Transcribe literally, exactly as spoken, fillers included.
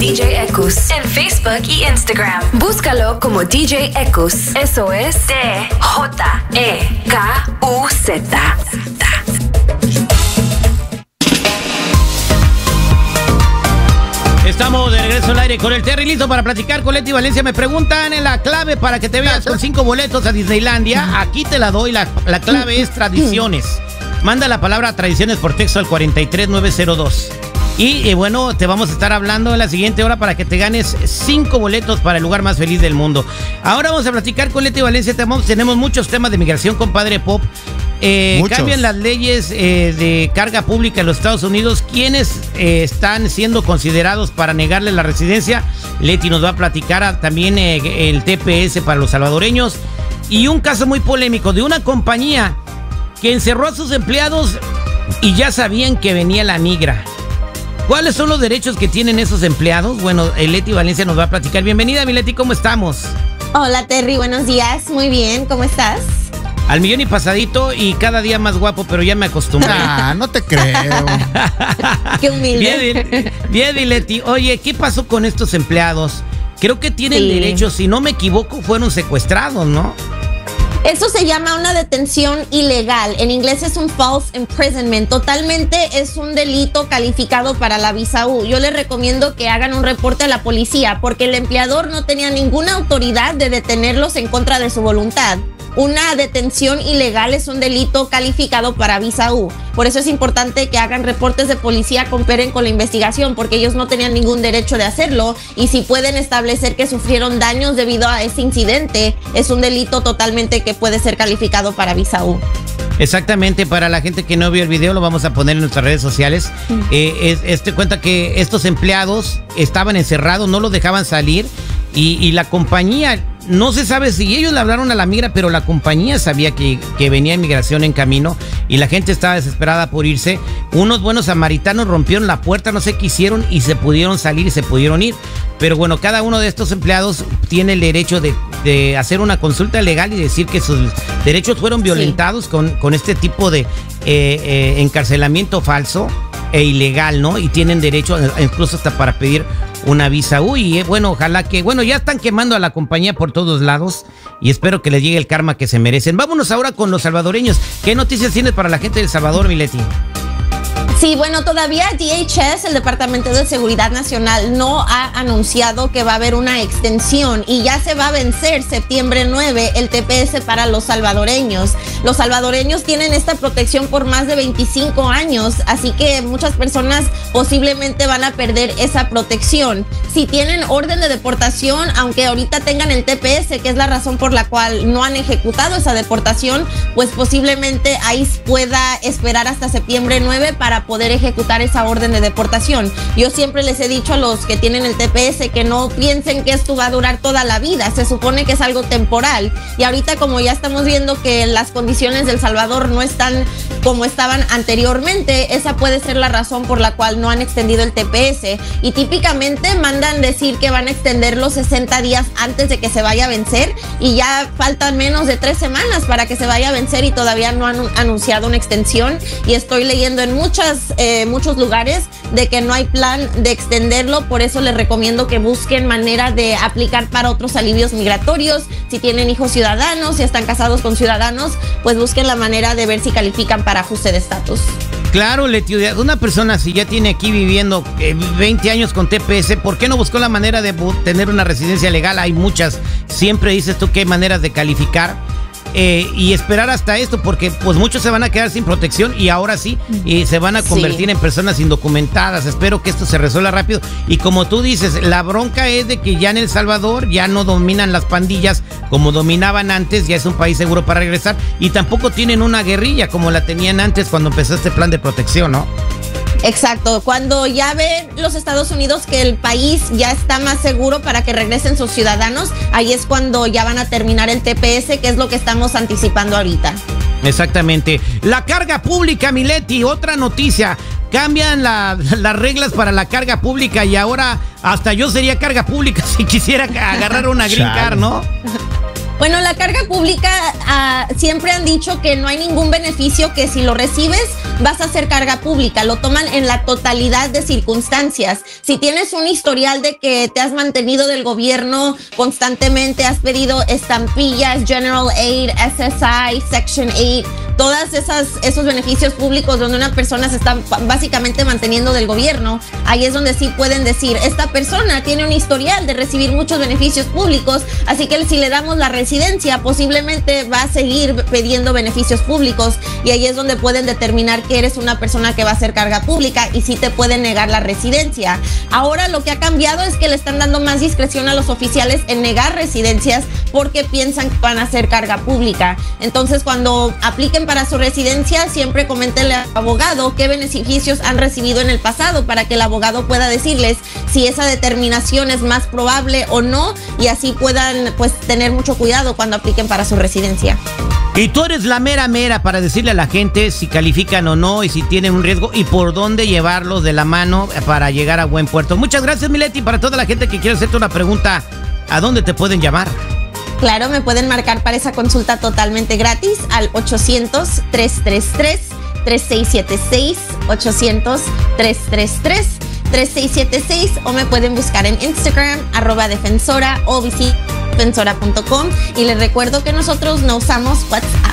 D J Ekus en Facebook y Instagram. Búscalo como D J Ekus. Eso es D J E K U Z. Estamos de regreso al aire con el Terry, listo para platicar con Leti Valencia. Me preguntan en la clave para que te veas con cinco boletos a Disneylandia. Aquí te la doy, la, la clave es tradiciones. Manda la palabra tradiciones por texto al cuatro tres nueve cero dos. Y, y bueno, te vamos a estar hablando en la siguiente hora para que te ganes cinco boletos para el lugar más feliz del mundo. Ahora vamos a platicar con Leti Valencia. Tenemos, tenemos muchos temas de migración, compadre Pop. Eh, cambian las leyes eh, de carga pública en los Estados Unidos. ¿Quiénes eh, están siendo considerados para negarle la residencia? Leti nos va a platicar también eh, el T P S para los salvadoreños. Y un caso muy polémico de una compañía que encerró a sus empleados y ya sabían que venía la migra. ¿Cuáles son los derechos que tienen esos empleados? Bueno, Leti Valencia nos va a platicar. Bienvenida, mi Leti, ¿cómo estamos? Hola, Terry, buenos días. Muy bien, ¿cómo estás? Al millón y pasadito y cada día más guapo, pero ya me acostumbré. Ah, no te creo. Qué humilde. Bien, bien, Leti. Oye, ¿qué pasó con estos empleados? Creo que tienen sí. derechos, si no me equivoco, fueron secuestrados, ¿no? Eso se llama una detención ilegal. En inglés es un false imprisonment. Totalmente es un delito calificado para la visa U. Yo les recomiendo que hagan un reporte a la policía porque el empleador no tenía ninguna autoridad de detenerlos en contra de su voluntad. Una detención ilegal es un delito calificado para visa U. Por eso es importante que hagan reportes de policía, cooperen con la investigación, porque ellos no tenían ningún derecho de hacerlo. Y si pueden establecer que sufrieron daños debido a ese incidente, es un delito totalmente que puede ser calificado para visa U. Exactamente, para la gente que no vio el video, lo vamos a poner en nuestras redes sociales. Mm. Eh, es, este cuenta que estos empleados estaban encerrados, no los dejaban salir y, y la compañía... No se sabe si ellos le hablaron a la migra, pero la compañía sabía que, que venía inmigración en camino y la gente estaba desesperada por irse. Unos buenos samaritanos rompieron la puerta, no sé qué hicieron y se pudieron salir y se pudieron ir. Pero bueno, cada uno de estos empleados tiene el derecho de, de hacer una consulta legal y decir que sus derechos fueron violentados sí. con, con este tipo de eh, eh, encarcelamiento falso e ilegal, ¿no? Y tienen derecho incluso hasta para pedir una visa U. Y eh, bueno, ojalá que, bueno, ya están quemando a la compañía por todos lados y espero que les llegue el karma que se merecen. Vámonos ahora con los salvadoreños. ¿Qué noticias tienes para la gente de El Salvador, mi Leti? Sí, bueno, todavía D H S, el Departamento de Seguridad Nacional, no ha anunciado que va a haber una extensión y ya se va a vencer septiembre nueve el T P S para los salvadoreños. Los salvadoreños tienen esta protección por más de veinticinco años, así que muchas personas posiblemente van a perder esa protección. Si tienen orden de deportación, aunque ahorita tengan el T P S, que es la razón por la cual no han ejecutado esa deportación, pues posiblemente ICE pueda esperar hasta septiembre nueve para poder ejecutar esa orden de deportación. Yo siempre les he dicho a los que tienen el T P S que no piensen que esto va a durar toda la vida, se supone que es algo temporal y ahorita como ya estamos viendo que las condiciones de El Salvador no están como estaban anteriormente, esa puede ser la razón por la cual no han extendido el T P S y típicamente mandan decir que van a extender los sesenta días antes de que se vaya a vencer y ya faltan menos de tres semanas para que se vaya a vencer y todavía no han anunciado una extensión y estoy leyendo en muchas Eh, muchos lugares de que no hay plan de extenderlo, por eso les recomiendo que busquen manera de aplicar para otros alivios migratorios. Si tienen hijos ciudadanos, si están casados con ciudadanos, pues busquen la manera de ver si califican para ajuste de estatus. Claro, Leti, una persona si ya tiene aquí viviendo eh, veinte años con T P S, ¿por qué no buscó la manera de tener una residencia legal? Hay muchas, siempre dices tú que hay maneras de calificar. Eh, y esperar hasta esto porque pues muchos se van a quedar sin protección y ahora sí y se van a convertir sí. en personas indocumentadas. Espero que esto se resuelva rápido y como tú dices, la bronca es de que ya en El Salvador ya no dominan las pandillas como dominaban antes, ya es un país seguro para regresar y tampoco tienen una guerrilla como la tenían antes cuando empezó este plan de protección, ¿no? Exacto, cuando ya ven los Estados Unidos que el país ya está más seguro para que regresen sus ciudadanos, ahí es cuando ya van a terminar el T P S, que es lo que estamos anticipando ahorita. Exactamente. La carga pública, mi Leti, otra noticia. Cambian la, las reglas para la carga pública y ahora hasta yo sería carga pública si quisiera agarrar una green card, ¿no? Bueno, la carga pública uh, siempre han dicho que no hay ningún beneficio que si lo recibes vas a hacer carga pública. Lo toman en la totalidad de circunstancias. Si tienes un historial de que te has mantenido del gobierno constantemente, has pedido estampillas, General Aid, S S I, Section ocho, todas esas esos beneficios públicos donde una persona se está básicamente manteniendo del gobierno, ahí es donde sí pueden decir, esta persona tiene un historial de recibir muchos beneficios públicos, así que si le damos la residencia, posiblemente va a seguir pidiendo beneficios públicos, y ahí es donde pueden determinar que eres una persona que va a hacer carga pública y sí te pueden negar la residencia. Ahora lo que ha cambiado es que le están dando más discreción a los oficiales en negar residencias porque piensan que van a hacer carga pública. Entonces, cuando apliquen para su residencia, siempre coméntenle al abogado qué beneficios han recibido en el pasado para que el abogado pueda decirles si esa determinación es más probable o no, y así puedan pues tener mucho cuidado cuando apliquen para su residencia. Y tú eres la mera mera para decirle a la gente si califican o no y si tienen un riesgo y por dónde llevarlos de la mano para llegar a buen puerto. Muchas gracias, mi Leti. Para toda la gente que quiere hacerte una pregunta, ¿a dónde te pueden llamar? Claro, me pueden marcar para esa consulta totalmente gratis al ochocientos, tres tres tres, tres seis siete seis, ochocientos, tres tres tres, tres seis siete seis, o me pueden buscar en Instagram, arroba defensora, o visita defensora punto com, y les recuerdo que nosotros no usamos WhatsApp.